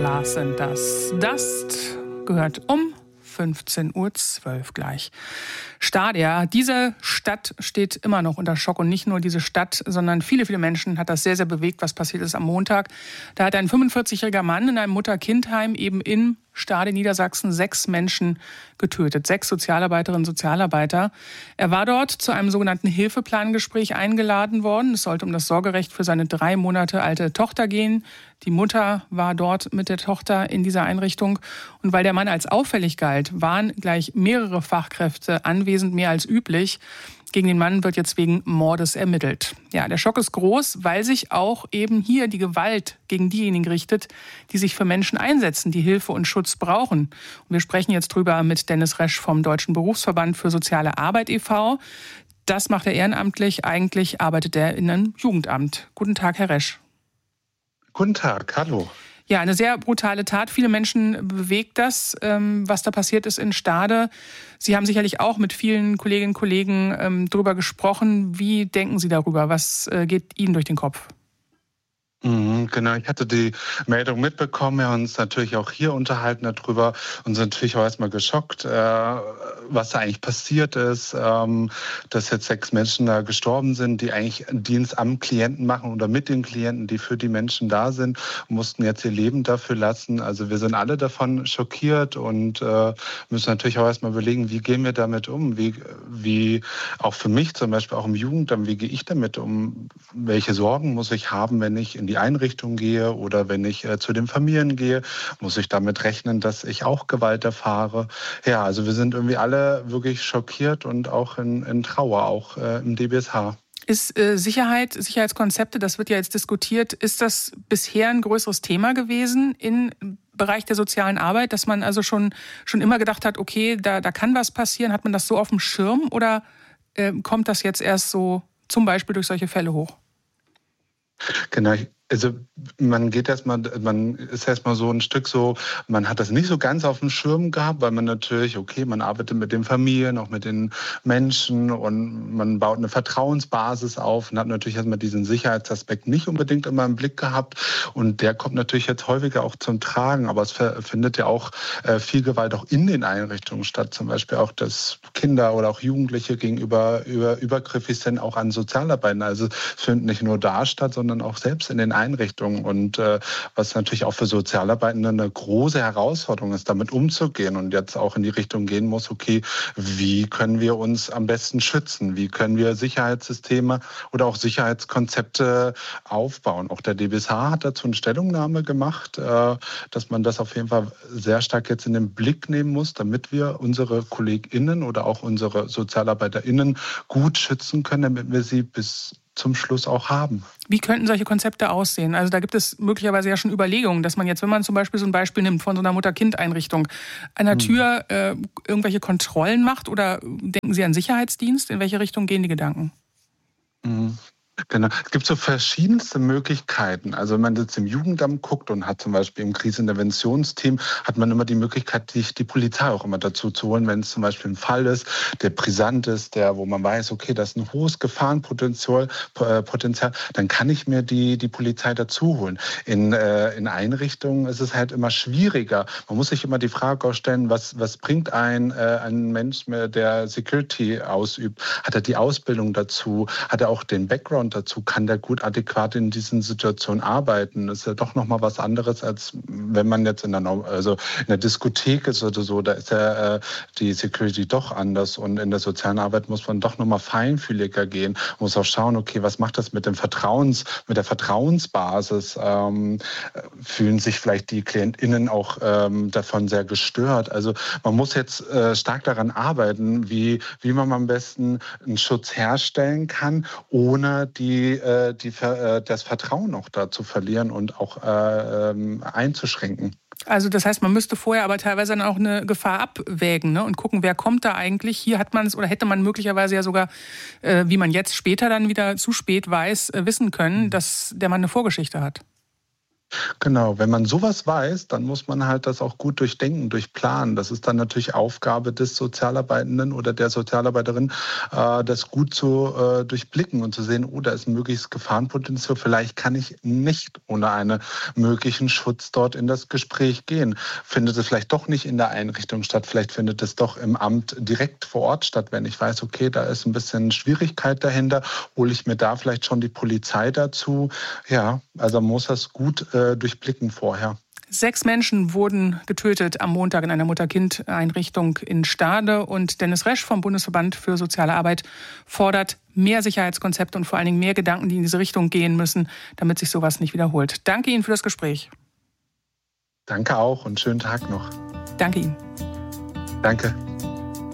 Colors sind das. Dust gehört um 15.12 Uhr gleich. Stade, diese Stadt steht immer noch unter Schock. Und nicht nur diese Stadt, sondern viele, viele Menschen hat das sehr, sehr bewegt, was passiert ist am Montag. Da hat ein 45-jähriger Mann in einem Mutter-Kind-Heim eben in Stade, Niedersachsen, 6 Menschen getötet. 6 Sozialarbeiterinnen und Sozialarbeiter. Er war dort zu einem sogenannten Hilfeplangespräch eingeladen worden. Es sollte um das Sorgerecht für seine 3 Monate alte Tochter gehen. Die Mutter war dort mit der Tochter in dieser Einrichtung. Und weil der Mann als auffällig galt, waren gleich mehrere Fachkräfte anwesend, mehr als üblich. Gegen den Mann wird jetzt wegen Mordes ermittelt. Ja, der Schock ist groß, weil sich auch eben hier die Gewalt gegen diejenigen richtet, die sich für Menschen einsetzen, die Hilfe und Schutz brauchen. Und wir sprechen jetzt drüber mit Dennis Resch vom Deutschen Berufsverband für soziale Arbeit e.V. Das macht er ehrenamtlich. Eigentlich arbeitet er in einem Jugendamt. Guten Tag, Herr Resch. Guten Tag, hallo. Ja, eine sehr brutale Tat. Viele Menschen bewegt das, was da passiert ist in Stade. Sie haben sicherlich auch mit vielen Kolleginnen und Kollegen darüber gesprochen. Wie denken Sie darüber? Was geht Ihnen durch den Kopf? Genau, ich hatte die Meldung mitbekommen, wir haben uns natürlich auch hier unterhalten darüber und sind natürlich auch erstmal geschockt, was da eigentlich passiert ist, dass jetzt 6 Menschen da gestorben sind, die eigentlich Dienst am Klienten machen oder mit den Klienten, die für die Menschen da sind, mussten jetzt ihr Leben dafür lassen. Also wir sind alle davon schockiert und müssen natürlich auch erstmal überlegen, wie gehen wir damit um, wie auch für mich zum Beispiel auch im Jugendamt, wie gehe ich damit um, welche Sorgen muss ich haben, wenn ich in die Einrichtung gehe oder wenn ich zu den Familien gehe, muss ich damit rechnen, dass ich auch Gewalt erfahre. Ja, also wir sind irgendwie alle wirklich schockiert und auch in Trauer, auch im DBSH. Ist Sicherheitskonzepte, das wird ja jetzt diskutiert, ist das bisher ein größeres Thema gewesen im Bereich der sozialen Arbeit, dass man also schon immer gedacht hat, okay, da kann was passieren, hat man das so auf dem Schirm oder kommt das jetzt erst so zum Beispiel durch solche Fälle hoch? Genau, also man ist erstmal so ein Stück so, man hat das nicht so ganz auf dem Schirm gehabt, weil man natürlich, man arbeitet mit den Familien, auch mit den Menschen und man baut eine Vertrauensbasis auf und hat natürlich erstmal diesen Sicherheitsaspekt nicht unbedingt immer im Blick gehabt und der kommt natürlich jetzt häufiger auch zum Tragen, aber es findet ja auch viel Gewalt auch in den Einrichtungen statt, zum Beispiel auch, dass Kinder oder auch Jugendliche gegenüber übergriffig sind, auch an Sozialarbeitern, also es findet nicht nur da statt, sondern auch selbst in den Einrichtungen und was natürlich auch für Sozialarbeitende eine große Herausforderung ist, damit umzugehen und jetzt auch in die Richtung gehen muss, wie können wir uns am besten schützen, wie können wir Sicherheitssysteme oder auch Sicherheitskonzepte aufbauen. Auch der DBSH hat dazu eine Stellungnahme gemacht, dass man das auf jeden Fall sehr stark jetzt in den Blick nehmen muss, damit wir unsere KollegInnen oder auch unsere SozialarbeiterInnen gut schützen können, damit wir sie bis zum Schluss auch haben. Wie könnten solche Konzepte aussehen? Also da gibt es möglicherweise ja schon Überlegungen, dass man jetzt, wenn man zum Beispiel so ein Beispiel nimmt von so einer Mutter-Kind-Einrichtung, an der Tür irgendwelche Kontrollen macht oder denken Sie an Sicherheitsdienst? In welche Richtung gehen die Gedanken? Genau. Es gibt so verschiedenste Möglichkeiten. Also wenn man jetzt im Jugendamt guckt und hat zum Beispiel im Kriseninterventionsteam, hat man immer die Möglichkeit, die Polizei auch immer dazu zu holen, wenn es zum Beispiel ein Fall ist, der brisant ist, wo man weiß, das ist ein hohes Gefahrenpotenzial, dann kann ich mir die Polizei dazu holen. In Einrichtungen ist es halt immer schwieriger. Man muss sich immer die Frage auch stellen, was bringt ein Mensch, der Security ausübt? Hat er die Ausbildung dazu? Hat er auch den Background dazu, kann der gut adäquat in diesen Situationen arbeiten. Das ist ja doch nochmal was anderes, als wenn man jetzt in der Diskothek ist oder so, da ist ja die Security doch anders und in der sozialen Arbeit muss man doch nochmal feinfühliger gehen, man muss auch schauen, was macht das mit der Vertrauensbasis, fühlen sich vielleicht die KlientInnen auch davon sehr gestört. Also man muss jetzt stark daran arbeiten, wie man am besten einen Schutz herstellen kann, ohne das Vertrauen auch da zu verlieren und auch einzuschränken. Also das heißt, man müsste vorher aber teilweise dann auch eine Gefahr abwägen, ne? Und gucken, wer kommt da eigentlich. Hier hat man es oder hätte man möglicherweise ja sogar, wie man jetzt später dann wieder zu spät weiß, wissen können, dass der Mann eine Vorgeschichte hat. Genau, wenn man sowas weiß, dann muss man halt das auch gut durchdenken, durchplanen. Das ist dann natürlich Aufgabe des Sozialarbeitenden oder der Sozialarbeiterin, das gut zu durchblicken und zu sehen, oh, da ist ein mögliches Gefahrenpotenzial. Vielleicht kann ich nicht ohne einen möglichen Schutz dort in das Gespräch gehen. Findet es vielleicht doch nicht in der Einrichtung statt, vielleicht findet es doch im Amt direkt vor Ort statt. Wenn ich weiß, okay, da ist ein bisschen Schwierigkeit dahinter, hole ich mir da vielleicht schon die Polizei dazu. Ja, also man muss das gut durchblicken vorher. 6 Menschen wurden getötet am Montag in einer Mutter-Kind-Einrichtung in Stade. Und Dennis Resch vom Bundesverband für soziale Arbeit fordert mehr Sicherheitskonzepte und vor allen Dingen mehr Gedanken, die in diese Richtung gehen müssen, damit sich sowas nicht wiederholt. Danke Ihnen für das Gespräch. Danke auch und schönen Tag noch. Danke Ihnen. Danke.